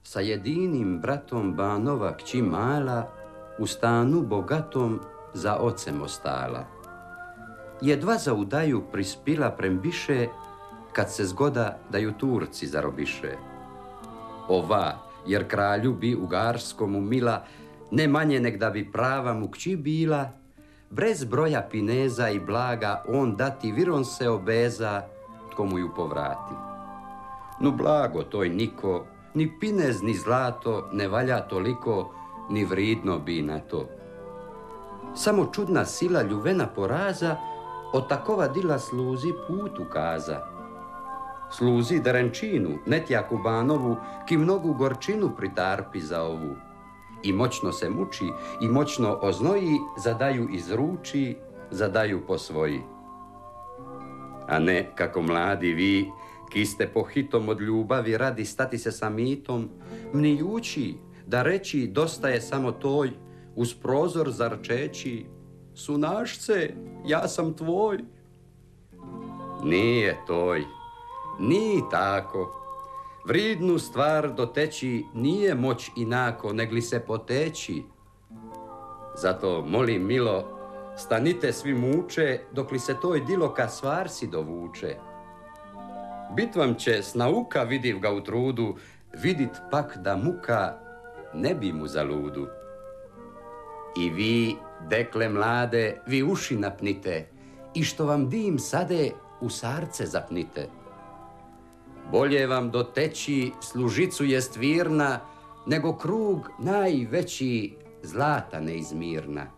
sa jedinim bratom banova kći mala u stanu bogatom za ocem ostala. Jedva za udaju prispila prembiše, kad se zgoda da ju Turci zarobiše. Ova, jer kralju bi ugarskomu mila, ne manje nek da bi prava mu kći bila, brez broja pineza i blaga on dati viron se obeza, tko mu ju povrati. No blago toj niko, ni pinez ni zlato ne valja toliko, ni vridno bi na to. Samo čudna sila ljuvena poraza, od takova dila sluzi put ukaza. Sluzi Derenčinu, netjaku Banovu, ki mnogu gorčinu pritarpi za ovu. I moćno se muči, i moćno oznoji, zadaju izruči, zadaju posvoji. A ne, kako mladi vi, ki ste po hitom od ljubavi radi stati se samitom, mnijući, da reći dosta je samo toj, uz prozor zarčeći, sunašce, ja sam tvoj. Nije toj, nije tako. Vridnu stvar doteći nije moć inako, negli se poteći. Zato molim milo, stanite svi muče, dok li se toj dilo ka svarsi dovuče. Bit vam će s nauka vidiv ga u trudu, vidit pak da muka ne bi mu za ludu. I vi, dekle mlade, vi uši napnite, i što vam dim sade, u sarce zapnite. Bolje vam doteći služicu jest virna, nego krug najveći zlata neizmirna.